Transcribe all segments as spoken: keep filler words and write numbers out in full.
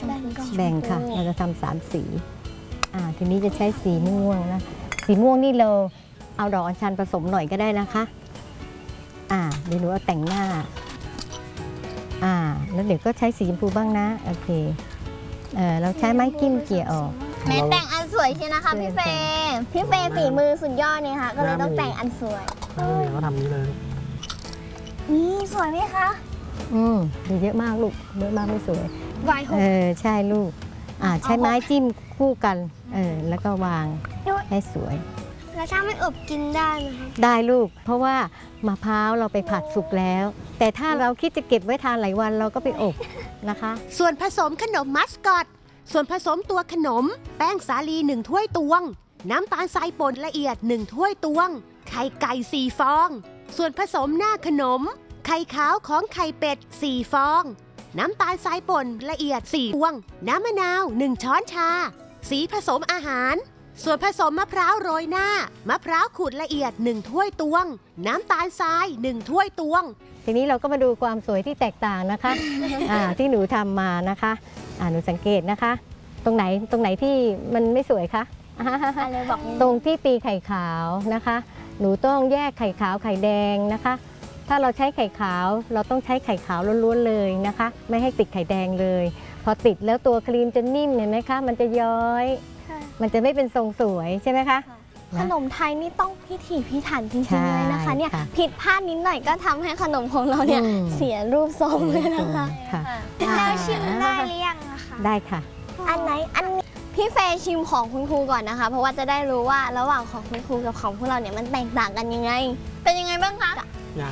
แบ่งค่ะเราจะทำสามสีอ่าทีนี้จะใช้สีม่วงนะสีม่วงนี่เราเอาดอกอัญชันผสมหน่อยก็ได้นะคะอ่าเดี๋ยวหนูเอาแต่งหน้าอ่าแล้วเดี๋ยวก็ใช้สีชมพูบ้างนะโอเคเออเราใช้ไม้จิ้มเกี่ยออกแม่แต่งอันสวยใช่นะคะพี่เฟย์พี่เฟย์ฝีมือสุดยอดเนี่ยค่ะก็เลยต้องแต่งอันสวยเขาทำนี้เลยนี่สวยไหมคะอืมดูเยอะมากลูกเยอะมากไม่สวยวายหกเออใช่ลูกอ่าใช้ไม้จิ้มคู่กันเออแล้วก็วางให้สวยแล้วถ้าไม่อบกินได้ไหมคะได้ลูกเพราะว่ามะพร้าวเราไปผัดสุกแล้วแต่ถ้าเราคิดจะเก็บไว้ทานหลายวันเราก็ไปอบนะคะส่วนผสมขนมมัสคอตส่วนผสมตัวขนมแป้งสาลีหนึ่งถ้วยตวงน้ำตาลทรายป่นละเอียดหนึ่งถ้วยตวงไข่ไก่สี่ฟองส่วนผสมหน้าขนมไข่ขาวของไข่เป็ดสี่ฟองน้ำตาลทรายป่นละเอียดสี่ตวงน้ำมะนาวหนึ่งช้อนชาสีผสมอาหารส่วนผสมมะพร้าวโรยหน้ามะพร้าวขูดละเอียดหนึ่งถ้วยตวงน้ำตาลทรายหนึ่งถ้วยตวงทีนี้เราก็มาดูความสวยที่แตกต่างนะคะอ่าที่หนูทำมานะคะอ่าหนูสังเกตนะคะตรงไหนตรงไหนที่มันไม่สวยคะอะไรบอกตรงที่ตีไข่ขาวนะคะหนูต้องแยกไข่ขาวไข่แดงนะคะถ้าเราใช้ไข่ขาวเราต้องใช้ไข่ขาวล้วนๆเลยนะคะไม่ให้ติดไข่แดงเลยพอติดแล้วตัวครีมจะนิ่มเห็นไหมคะมันจะย้อยมันจะไม่เป็นทรงสวยใช่ไหมคะขนมไทยนี่ต้องพิถีพิถันจริงๆเลยนะคะเนี่ยผิดพลาดนิดหน่อยก็ทำให้ขนมของเราเนี่ยเสียรูปทรงเลยนะคะแล้วชิมได้หรือยังนะคะได้ค่ะอันไหนอันนี้พี่เฟย์ชิมของคุณครูก่อนนะคะเพราะว่าจะได้รู้ว่าระหว่างของคุณครูกับของพวกเราเนี่ยมันแตกต่างกันยังไงเป็นยังไงบ้างคะยัง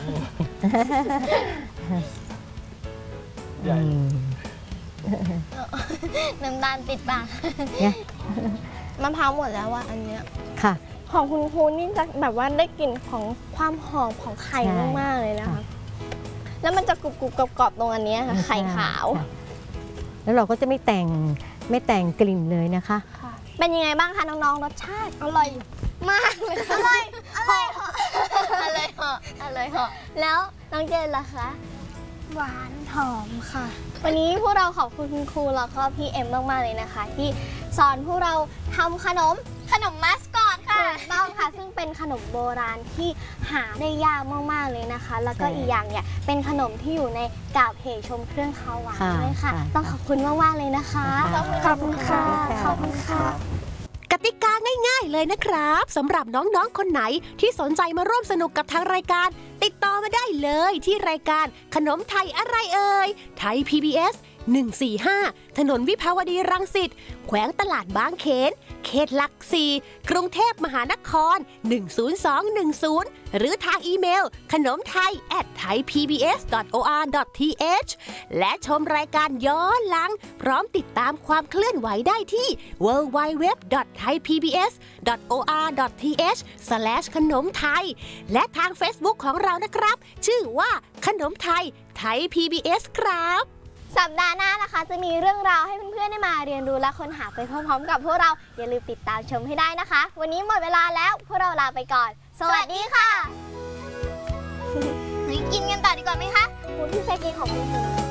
ใหญ่น้ำตาลติดปากมะพร้าวหมดแล้วว่าอันเนี้ยค่ะของคุณครูนี่จะแบบว่าได้กลิ่นของความหอมของไข่มากๆเลยนะคะแล้วมันจะกรุบกรุบกรอบๆตรงอันนี้ค่ะไข่ขาวแล้วเราก็จะไม่แต่งไม่แต่งกลิ่นเลยนะคะเป็นยังไงบ้างคะน้องๆรสชาติอร่อยมากเลยอร่อยอร่อยเหาะอร่อยเหาะอร่อยเหาะแล้วน้องเจนล่ะคะหวานหอมค่ะวันนี้พวกเราขอบคุณคุณครูแล้วก็พี่เอ็มมากๆเลยนะคะที่สอนพวกเราทำขนมขนมมัสคอตค่ะถูกต้องค่ะซึ่งเป็นขนมโบราณที่หาได้ยากมากๆเลยนะคะแล้วก็อีกอย่างเนี่ยเป็นขนมที่อยู่ในกาบเหชมเครื่องคาวหวานด้วยค่ะต้องขอบคุณมากๆเลยนะคะขอบคุณค่ะขอบคุณค่ะกติกาง่ายๆเลยนะครับสำหรับน้องๆคนไหนที่สนใจมาร่วมสนุกกับทางรายการติดต่อมาได้เลยที่รายการขนมไทยอะไรเอ่ยไทย พี บี เอส หนึ่งสี่ห้าถนนวิภาวดีรังสิตแขวงตลาดบางเขนเขตหลักสี่กรุงเทพมหานครหนึ่งศูนย์สองหนึ่งศูนย์หรือทางอีเมลขนมไทย แอท ไทยพีบีเอส ดอท โอ อาร์ ดอท ที เอช และชมรายการย้อนหลังพร้อมติดตามความเคลื่อนไหวได้ที่ ดับเบิลยู ดับเบิลยู ดับเบิลยู ดอท ไทยพีบีเอส ดอท โอ อาร์ ดอท ที เอช สแลช ขนมไทยและทาง Facebook ของเรานะครับชื่อว่าขนมไทยไทย พี บี เอส ครับสัปดาห์หน้านะคะจะมีเรื่องราวให้เพื่อนๆได้มาเรียนรู้และค้นหาไปพร้อมๆกับพวกเราอย่าลืมติดตามชมให้ได้นะคะวันนี้หมดเวลาแล้วพวกเราลาไปก่อนสวัสดีค่ะกินกันต่อดีกว่าไหมคะคุณพี่เฟย์กินของคุณ